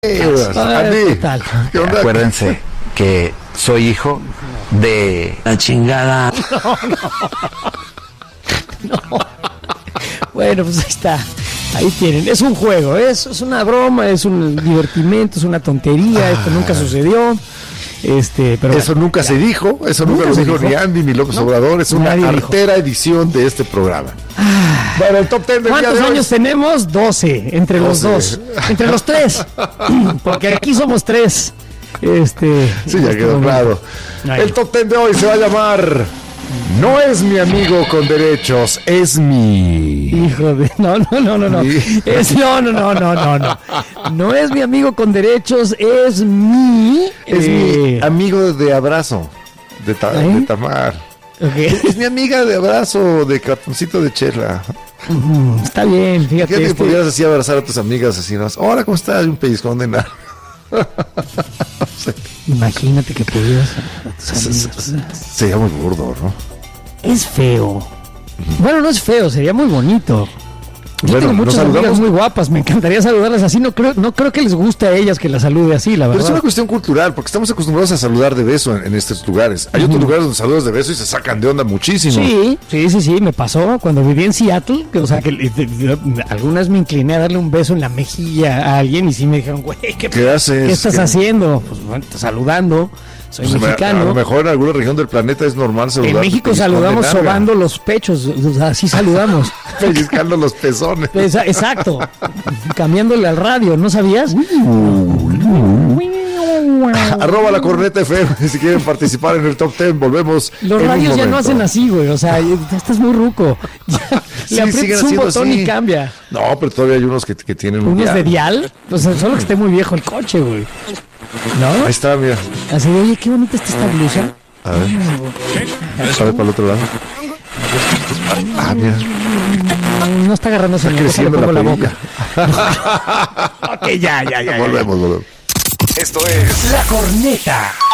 Andy, ¿qué onda? Acuérdense que soy hijo de la chingada. No. Bueno, pues ahí está. Ahí tienen. Es un juego, es una broma, es un divertimento, es una tontería. Esto nunca sucedió. Pero eso bueno, nunca se dijo, eso nunca lo dijo ni Andy ni López Obrador. Es una artera edición de este programa. Bueno, el top 10 del día de hoy. ¿Cuántos años tenemos? 12, entre los dos. Entre los tres. Porque aquí somos tres. Sí, ya quedó claro. El top 10 de hoy se va a llamar No es mi amigo con derechos, es mi... Hijo de... No. No es mi amigo con derechos, es mi... Es mi amigo de abrazo, de Tamar. Okay. Es mi amiga de abrazo, de cartoncito de chela. Está bien, fíjate. ¿Qué te pudieras así abrazar a tus amigas así? ¿No? Hola, ¿cómo estás? Un pellizcón de nada. No sé. Imagínate que pudieras... Sería muy burdo, ¿no? Es feo. Bueno, no es feo, sería muy bonito. Yo tengo muchas amigas muy guapas, me encantaría saludarlas así. No creo que les guste a ellas que las salude así, la verdad. Pero es una cuestión cultural, porque estamos acostumbrados a saludar de beso en estos lugares. Hay otros lugares donde saludas de beso y se sacan de onda muchísimo. Sí, me pasó cuando viví en Seattle, o sea, que algunas me incliné a darle un beso en la mejilla a alguien y sí me dijeron, güey, ¿qué haces? ¿Qué estás haciendo? Pues bueno, saludando. Soy mexicano. A lo mejor en alguna región del planeta es normal saludar. En México saludamos sobando los pechos, o sea, así saludamos. Pellizcando los pezones. Exacto. Cambiándole al radio, ¿no sabías? Arroba la Corneta FM si quieren participar en el top 10. Volvemos. Los radios ya no hacen así, güey. O sea, ya estás muy ruco. Le aprietas un botón así y cambia. No, pero todavía hay unos que tienen un ¿unos de dial? Pues solo que esté muy viejo el coche, güey. ¿No? Ahí está, mira. Así de, oye, qué bonita está esta blusa. A ver. ¿Sabe para el otro lado? Mira. No está agarrando ese le pongo la boca. Ok, ya. Volvemos. Esto es La Corneta.